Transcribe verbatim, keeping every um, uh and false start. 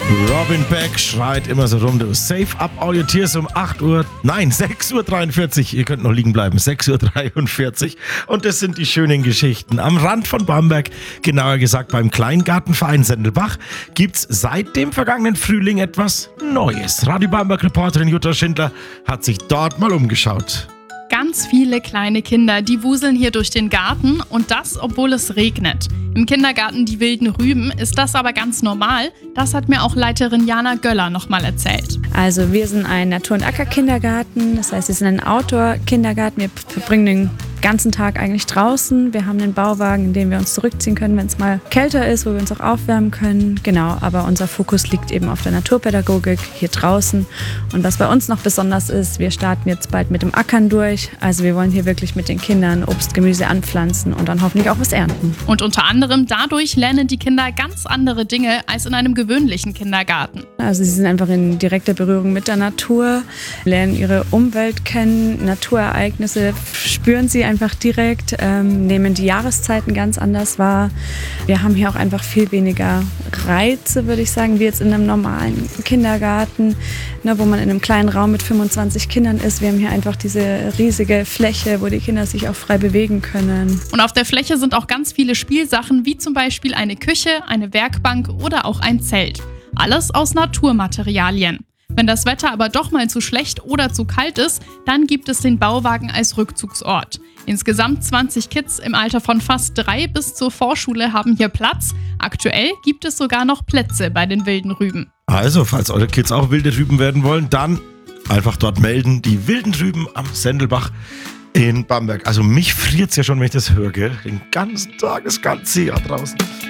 Robin Beck schreit immer so rum, du Save up all your tears um acht Uhr, nein, sechs Uhr dreiundvierzig, ihr könnt noch liegen bleiben, sechs Uhr dreiundvierzig und das sind die schönen Geschichten. Am Rand von Bamberg, genauer gesagt beim Kleingartenverein Sendelbach, gibt's seit dem vergangenen Frühling etwas Neues. Radio Bamberg-Reporterin Jutta Schindler hat sich dort mal umgeschaut. Ganz viele kleine Kinder, die wuseln hier durch den Garten und das, obwohl es regnet. Im Kindergarten Die Wilden Rüben ist das aber ganz normal. Das hat mir auch Leiterin Jana Göller nochmal erzählt. Also wir sind ein Natur- und Acker-Kindergarten, das heißt wir sind ein Outdoor-Kindergarten. Wir verbringen den ganzen Tag eigentlich draußen. Wir haben einen Bauwagen, in dem wir uns zurückziehen können, wenn es mal kälter ist, wo wir uns auch aufwärmen können. Genau, aber unser Fokus liegt eben auf der Naturpädagogik hier draußen. Und was bei uns noch besonders ist, wir starten jetzt bald mit dem Ackern durch. Also wir wollen hier wirklich mit den Kindern Obst, Gemüse anpflanzen und dann hoffentlich auch was ernten. Und unter anderem dadurch lernen die Kinder ganz andere Dinge als in einem gewöhnlichen Kindergarten. Also sie sind einfach in direkter Berührung mit der Natur, lernen ihre Umwelt kennen, Naturereignisse spüren sie einfach direkt, ähm, nehmen die Jahreszeiten ganz anders wahr. Wir haben hier auch einfach viel weniger Reize, würde ich sagen, wie jetzt in einem normalen Kindergarten, ne, wo man in einem kleinen Raum mit fünfundzwanzig Kindern ist. Wir haben hier einfach diese riesige Fläche, wo die Kinder sich auch frei bewegen können. Und auf der Fläche sind auch ganz viele Spielsachen, wie zum Beispiel eine Küche, eine Werkbank oder auch ein Zelt. Alles aus Naturmaterialien. Wenn das Wetter aber doch mal zu schlecht oder zu kalt ist, dann gibt es den Bauwagen als Rückzugsort. Insgesamt zwanzig Kids im Alter von fast drei bis zur Vorschule haben hier Platz. Aktuell gibt es sogar noch Plätze bei den Wilden Rüben. Also, falls eure Kids auch wilde Rüben werden wollen, dann einfach dort melden. Die Wilden Rüben am Sendelbach in Bamberg. Also mich friert's ja schon, wenn ich das höre, gell? Den ganzen Tag, das ganze Jahr draußen.